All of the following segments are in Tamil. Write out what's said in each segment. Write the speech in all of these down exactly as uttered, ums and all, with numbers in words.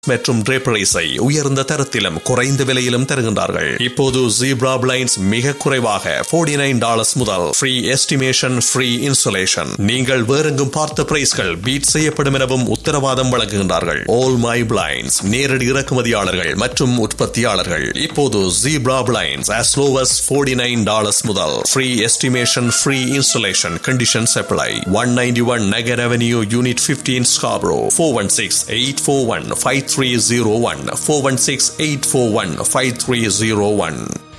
மற்றும் draperies-ஐ உயர்ந்த தரத்திலும் குறைந்த விலையிலும் தருகின்றார்கள். இப்போது Zebra Blinds மிக குறைவாக forty-nine dollars முதல் free estimation, free installation. நீங்கள் வேறெங்கும் பார்த்த பிரைஸ்கள் பீட் செய்யப்படும் எனவும் உத்தரவாதம் வழங்குகின்றார்கள். All My Blinds நேரடி இறக்குமதியாளர்கள் மற்றும் உற்பத்தியாளர்கள். இப்போது Zebra Blinds as low as forty-nine dollars முதல் free estimation, free installation. Conditions apply. one ninety-one Nagar Avenue, Unit fifteen, Scarborough. four one six, eight four one, five three zero one. four one six, eight four one, five three zero one.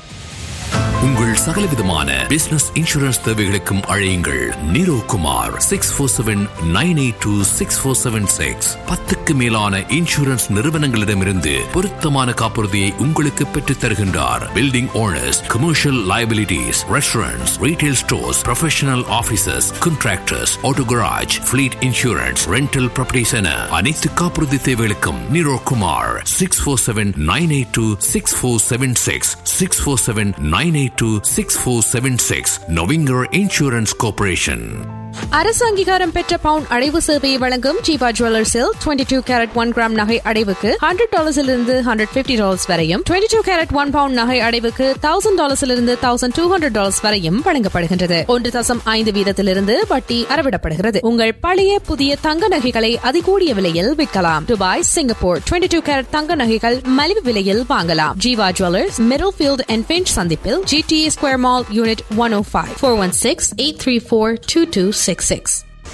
உங்கள் சகலவிதமான பிசினஸ் இன்சூரன்ஸ் தேவைகளுக்கும் அழையுங்கள் நீரோ Kumar six four seven nine eight two six four seven six. பத்துக்கு மேலான இன்சூரன்ஸ் நிறுவனங்களிடமிருந்து பொருத்தமான காப்புறுதியை உங்களுக்கு பெற்றுத் தருகின்றார். Building owners, commercial liabilities, restaurants, retail stores, professional offices, contractors, auto garage, fleet insurance, rental properties என அனைத்து காப்புறுதி தேவைகளுக்கும் நீரோ Kumar six four seven nine eight two six four seven six six four seven nine eight two six four seven six. Novinger Insurance Corporation. அரசு அங்கீகாரம் பெற்ற பவுன் அடைவு சேவையை வழங்கும் Jeeva ஜுவல்லர்ஸில் twenty two carat one gram நகை அடைவுக்கு ஹண்ட்ரட் டாலர்ஸிலிருந்து ஹண்ட்ரட் பிப்டி டாலர்ஸ் வரையும், twenty two carat one bound நகை அடைவுக்கு thousand டாலர்ஸிலிருந்து thousand two hundred dollars வரையும் வழங்கப்படுகின்றது. ஒன்று தசம் ஐந்து வீதத்திலிருந்து வட்டி அறவிடப்படுகிறது. உங்கள் பழைய புதிய தங்க நகைகளை அதிகூடிய விலையில் விற்கலாம். Dubai, Singapore twenty two carat தங்க நகைகள் மலிவு விலையில் வாங்கலாம். Jeeva jewellers, middle field and pinch சந்திப்பில், GTA square mall, unit one ஓ five. Four one six eight three four two two six six.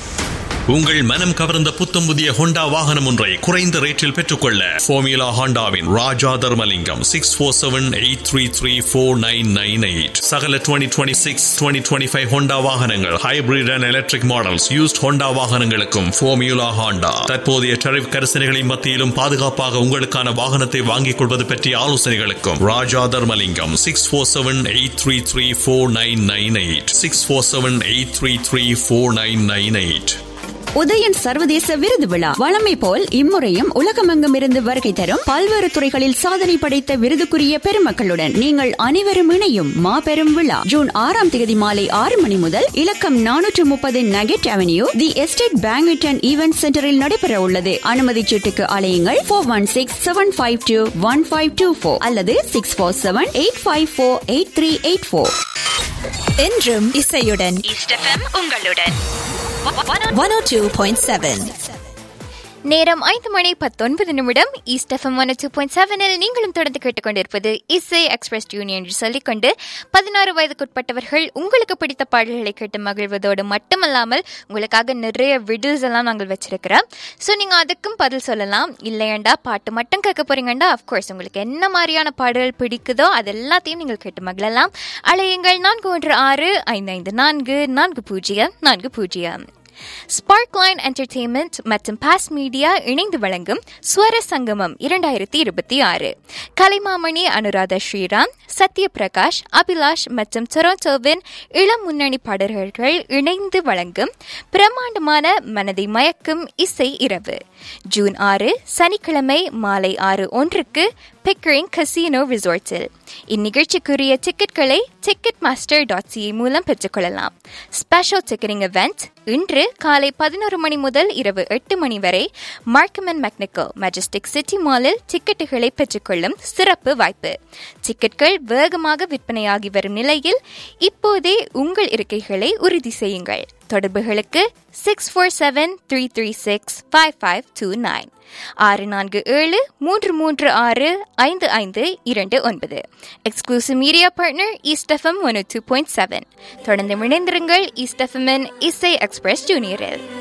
உங்கள் மனம் கவர்ந்த புத்தம் புதிய ஹோண்டா வாகனம் ஒன்றை குறைந்த ரேட்டில் பெற்றுக்கொள்ள ஃபோமியூலா ஹோண்டாவின் ராஜா Dharmalingam six four seven eight three three four nine nine eight. சகல twenty twenty six twenty twenty five Honda வாகனங்கள், hybrid and electric models, used Honda வாகனங்களுக்கும் ஃபோமியூலா ஹோண்டா. தற்போதைய டரிஃப் கரிசனைகளின் மத்தியிலும் பாதுகாப்பாக உங்களுக்கான வாகனத்தை வாங்கிக் கொள்வது பற்றிய ஆலோசனைகளுக்கும் ராஜா Dharmalingam six four seven eight three three four nine nine eight six four seven eight three three four nine nine eight. Udayan சர்வதேச விருது விழா வழமை போல் இம்முறையும் உலகமெங்கும் இருந்து வருகை தரும் பல்வேறு துறைகளில் சாதனை படைத்த விருதுக்குரிய பெருமக்களுடன் நீங்கள் அனைவரும் இணையும் மாபெரும் விழா ஜூன் ஆறாம் தேதி மாலை ஆறு மணி முதல் இலக்கம் நானூற்று முப்பது nugget avenue the estate banquet and event சென்டரில் நடைபெற உள்ளது. அனுமதி சீட்டுக்கு அலையுங்கள் four one six seven five two one five two four அல்லது six four seven eight five four eight three eight four. என்றும் இசையுடன் உங்களுடன் one oh two point seven. நேரம் ஐந்து மணி பத்தொன்பது நிமிடம். East FM one two point செவனில் நீங்களும் தொடர்ந்து கேட்டுக்கொண்டிருப்பது இசை எக்ஸ்பிரஸ் யூனியன் என்று சொல்லிக்கொண்டு பதினாறு வயதுக்குட்பட்டவர்கள் உங்களுக்கு பிடித்த பாடல்களை கேட்டு மகிழ்வதோடு மட்டுமல்லாமல் உங்களுக்காக நிறைய விடில்ஸ் எல்லாம் நாங்கள் வச்சிருக்கிறோம். ஸோ நீங்கள் அதுக்கும் பதில் சொல்லலாம். இல்லையண்டா பாட்டு மட்டும் கேட்க போறீங்கண்டா அஃப்கோர்ஸ் உங்களுக்கு என்ன மாதிரியான பாடல்கள் பிடிக்குதோ அது எல்லாத்தையும் நீங்கள் கேட்டு மகிழலாம். அலையுங்கள் நான்கு ஒன்று ஆறு ஐந்து ஐந்து நான்கு நான்கு பூஜ்ஜியம் நான்கு பூஜ்ஜியம். ஸ்பார்க்லைன் என்டர்டெயின்மெண்ட் மற்றும் பாஸ் மீடியா இணைந்து வழங்கும் ஸ்வர சங்கமம் இரண்டாயிரத்தி இருபத்தி ஆறு. கலைமாமணி அனுராதா ஸ்ரீராம், சத்யபிரகாஷ், அபிலாஷ் மற்றும் டொரண்டோவின் இளம் முன்னணி பாடகர்கள் இணைந்து வழங்கும் பிரம்மாண்டமான மனதை மயக்கும் இசை இரவு ஜூன் ஆறு சனிக்கிழமை மாலை ஆறு ஒன்றுக்கு Pickering casino ரிசார்ட்டில். இந்நிகழ்ச்சிக்குரிய டிக்கெட்களை ticket master dot CA மூலம் பெற்றுக்கொள்ளலாம். ஸ்பெஷல் டிக்கெட்டிங் இவெண்ட் இன்று காலை பதினோரு மணி முதல் இரவு எட்டு மணி வரை Markham and mechanical Majestic city மாலில் டிக்கெட்டுகளை பெற்றுக்கொள்ளும் சிறப்பு வாய்ப்பு. டிக்கெட்கள் வேகமாக விற்பனையாகி வரும் நிலையில் இப்போதே உங்கள் இருக்கைகளை உறுதி செய்யுங்கள். தொடர்புகளுக்கு six four seven three three six five five two nine ஆறு நான்கு ஏழு மூன்று மூன்று ஆறு ஐந்து ஐந்து இரண்டு ஒன்பது. Exclusive media partner east FM one two point seven. தொடர்ந்து இணைந்திருங்கள் ஈஸ்ட் எஃப்எம்மின் இசை எக்ஸ்பிரஸ் ஜூனியரில்.